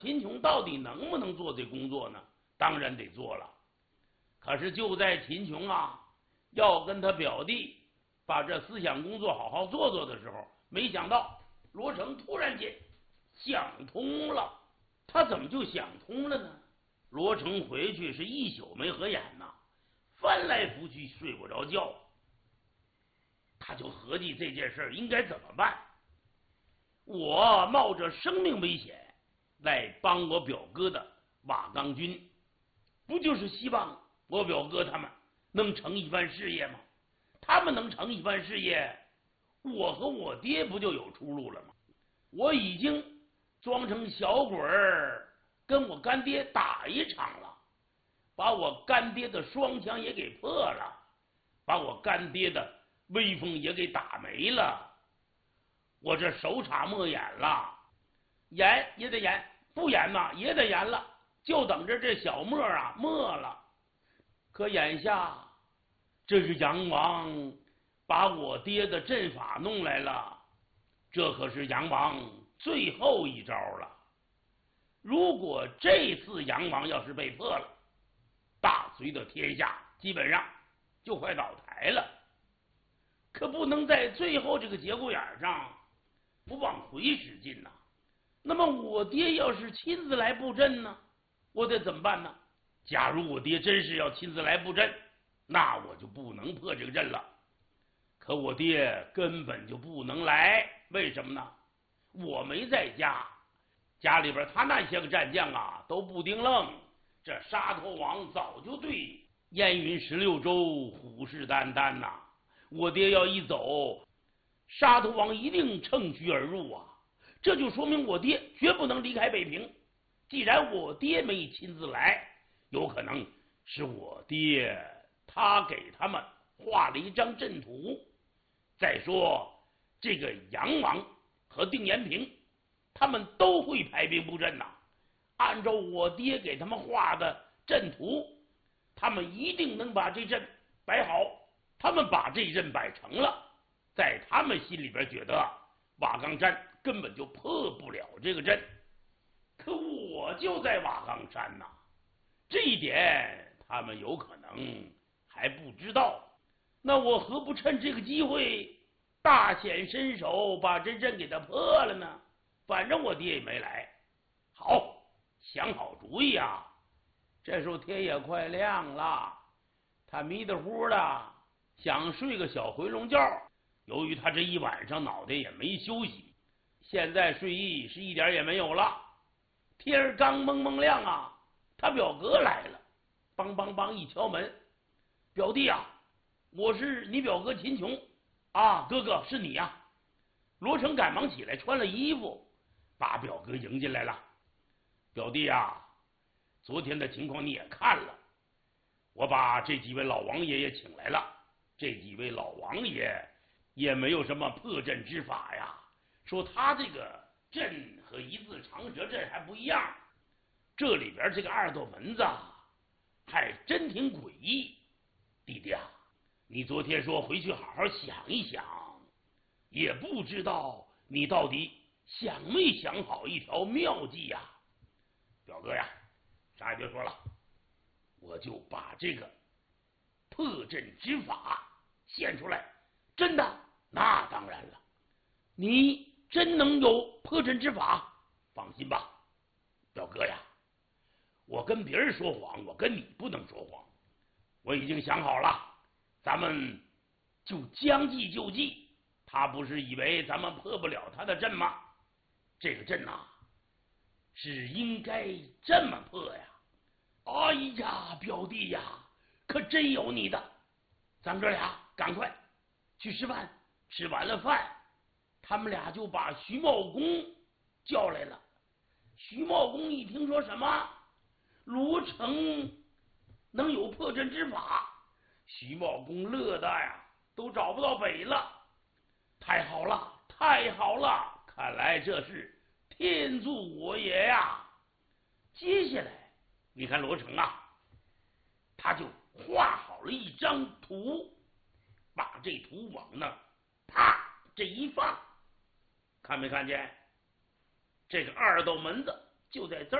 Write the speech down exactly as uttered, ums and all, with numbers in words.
秦琼到底能不能做这工作呢？当然得做了。可是就在秦琼啊要跟他表弟把这思想工作好好做做的时候，没想到罗成突然间想通了。他怎么就想通了呢？罗成回去是一宿没合眼呐，翻来覆去睡不着觉。他就合计这件事应该怎么办。我冒着生命危险来帮我表哥的瓦岗军，不就是希望我表哥他们能成一番事业吗？他们能成一番事业，我和我爹不就有出路了吗？我已经装成小鬼儿跟我干爹打一场了，把我干爹的双枪也给破了，把我干爹的威风也给打没了。我这手插没演了，演也得演，不演呐也得演了，就等着这小沫啊没了。可眼下这是杨王把我爹的阵法弄来了，这可是杨王最后一招了。如果这次杨王要是被破了，大隋的天下基本上就快倒台了。可不能在最后这个节骨眼上不往回使劲呐、啊。那么我爹要是亲自来布阵呢，我得怎么办呢？假如我爹真是要亲自来布阵，那我就不能破这个阵了。可我爹根本就不能来，为什么呢？我没在家，家里边他那些个战将啊都不丁愣。这沙陀王早就对燕云十六州虎视眈眈呐、啊。我爹要一走，沙陀王一定乘虚而入啊！这就说明我爹绝不能离开北平。既然我爹没亲自来，有可能是我爹他给他们画了一张阵图。再说这个杨王和定延平，他们都会排兵布阵呐、啊。按照我爹给他们画的阵图，他们一定能把这阵摆好。他们把这阵摆成了，在他们心里边觉得瓦岗山根本就破不了这个阵。可我就在瓦岗山呐、啊，这一点他们有可能还不知道。那我何不趁这个机会大显身手，把这阵给他破了呢？反正我爹也没来。好，想好主意啊！这时候天也快亮了，他迷得糊的想睡个小回笼觉。由于他这一晚上脑袋也没休息，现在睡意是一点也没有了。天儿刚蒙蒙亮啊，他表哥来了，梆梆梆一敲门：“表弟啊，我是你表哥秦琼啊，哥哥是你呀。”罗成赶忙起来，穿了衣服，把表哥迎进来了。表弟啊，昨天的情况你也看了，我把这几位老王爷也请来了。这几位老王爷也没有什么破阵之法呀，说他这个阵和一字长蛇阵还不一样，这里边这个二斗门子还真挺诡异。弟弟啊，你昨天说回去好好想一想，也不知道你到底想没想好一条妙计呀。表哥呀，啥也别说了，我就把这个破阵之法现出来。真的？那当然了，你真能有破阵之法？放心吧，表哥呀，我跟别人说谎，我跟你不能说谎。我已经想好了，咱们就将计就计。他不是以为咱们破不了他的阵吗？这个阵啊，是应该这么破呀！哎呀，表弟呀，可真有你的！咱哥俩赶快去吃饭。吃完了饭，他们俩就把徐茂公叫来了。徐茂公一听说什么罗成能有破阵之法，徐茂公乐的呀都找不到北了。太好了，太好了，看来这是天助我也呀！接下来你看罗成啊，他就画好了一张图，把这图往那啪这一放，看没看见？这个二斗门子就在这儿。